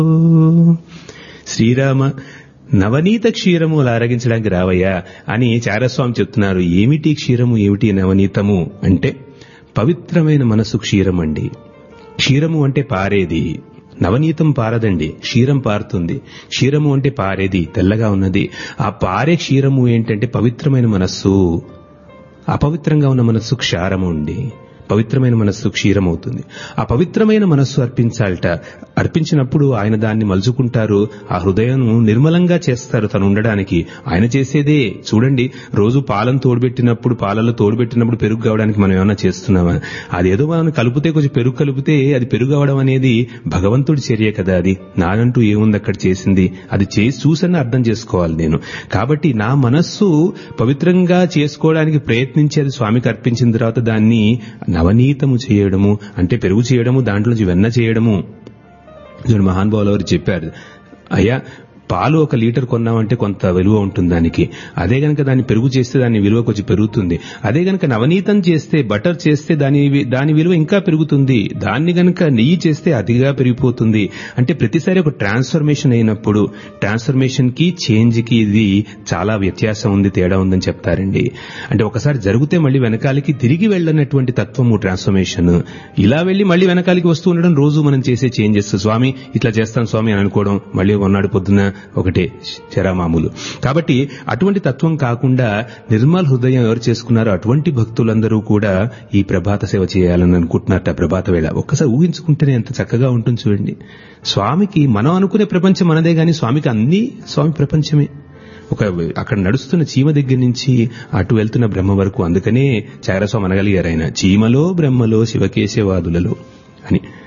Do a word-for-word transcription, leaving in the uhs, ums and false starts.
శ్రీరామ నవనీత క్షీరము అలా అరగించడానికి రావయ్యా అని చారస్వామి చెప్తున్నారు. ఏమిటి క్షీరము, ఏమిటి నవనీతము అంటే పవిత్రమైన మనసు క్షీరం అండి. క్షీరము అంటే పారేది, నవనీతం పారదండి, క్షీరం పారుతుంది. క్షీరము అంటే పారేది, తెల్లగా ఉన్నది. ఆ పారే క్షీరము ఏంటంటే పవిత్రమైన మనస్సు. అపవిత్రంగా ఉన్న మనస్సు క్షారము అండి. పవిత్రమైన మనస్సు క్షీరమవుతుంది. ఆ పవిత్రమైన మనస్సు అర్పించాలట. అర్పించినప్పుడు ఆయన దాన్ని మలుచుకుంటారు, ఆ హృదయం నిర్మలంగా చేస్తారు తను ఉండడానికి. ఆయన చేసేదే చూడండి, రోజు పాలను తోడుబెట్టినప్పుడు, పాలలో తోడుబెట్టినప్పుడు పెరుగు కావడానికి మనం ఏమన్నా చేస్తున్నామా? అదేదో మనం కలిపితే కొంచెం పెరుగు కలిపితే అది పెరుగు అవడం అనేది భగవంతుడి చర్య కదా. అది నానంటూ ఏముంది అక్కడ చేసింది, అది చేసి చూసని అర్థం చేసుకోవాలి నేను. కాబట్టి నా మనస్సు పవిత్రంగా చేసుకోవడానికి ప్రయత్నించేది స్వామికి అర్పించిన తర్వాత దాన్ని నవనీతము చేయడము అంటే పెరుగు చేయడము, దాంట్లోంచి వెన్న చేయడము. చూడండి, మహానుభావులు ఎవరు చెప్పారు, అయ్యా పాలు ఒక లీటర్ కొన్నామంటే కొంత విలువ ఉంటుంది దానికి. అదే గనక దాన్ని పెరుగు చేస్తే దాని విలువ కొంచెం పెరుగుతుంది. అదే గనక నవనీతం చేస్తే, బటర్ చేస్తే దాని దాని విలువ ఇంకా పెరుగుతుంది. దాన్ని గనక నెయ్యి చేస్తే అతిగా పెరిగిపోతుంది. అంటే ప్రతిసారి ఒక ట్రాన్స్ఫర్మేషన్ అయినప్పుడు ట్రాన్స్ఫర్మేషన్ కి చేంజ్ కి ఇది చాలా వ్యత్యాసం ఉంది, తేడా ఉందని చెప్తారండి. అంటే ఒకసారి జరిగితే మళ్ళీ వెనకాలకి తిరిగి వెళ్ళనటువంటి తత్వము ట్రాన్స్ఫర్మేషన్. ఇలా వెళ్లి మళ్ళీ వెనకాలకి వస్తూ ఉండడం రోజు మనం చేసే చేంజెస్. స్వామి ఇట్లా చేస్తాను స్వామి అని అనుకోవడం, మళ్ళీ కొన్నాడు పొద్దున ఒకటే చరామామూలు. కాబట్టి అటువంటి తత్వం కాకుండా నిర్మల్ హృదయం ఎవరు చేసుకున్నారో అటువంటి భక్తులందరూ కూడా ఈ ప్రభాత సేవ చేయాలని అనుకుంటున్నారట. ప్రభాత వేళ ఒక్కసారి ఊహించుకుంటేనే ఎంత చక్కగా ఉంటుంది చూడండి. స్వామికి మనం అనుకునే ప్రపంచం మనదే గాని స్వామికి అన్ని స్వామి ప్రపంచమే. ఒక అక్కడ నడుస్తున్న చీమ దగ్గర నుంచి అటు వెళ్తున్న బ్రహ్మ వరకు. అందుకనే చారస్వామి అనగలిగారు ఆయన, చీమలో బ్రహ్మలో శివకేశవాదులలో అని.